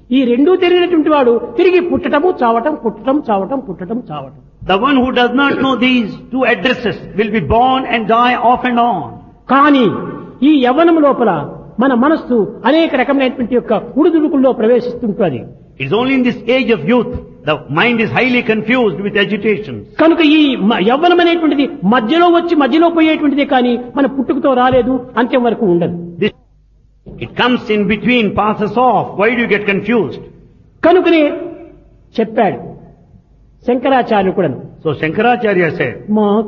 ఈ రెండూ తెలియనటువంటి వాడు తిరిగి పుట్టటము చావటం, పుట్టటం చావటం, పుట్టటం చావటం. The one who does not know these two addresses will be born and die off and on. కానీ ఈ యవ్వనం లోపల మన మనస్సు అనేక రకమైనటువంటి యొక్క ఉడుదుడుకుల్లో ప్రవేశిస్తుంటుంది. It's only in this age of youth the mind is highly confused with agitations. కనుక ఈ యవ్వనం అనేటువంటిది మధ్యలో వచ్చి మధ్యలో పోయేటువంటిదే కానీ మన పుట్టుకతో రాలేదు, అంత్యం వరకు ఉండదు. It comes in between, passes off. Why do you get confused? కనుకనే చెప్పాడు శంకరాచార్యుడు కూడా. So Shankaracharya said,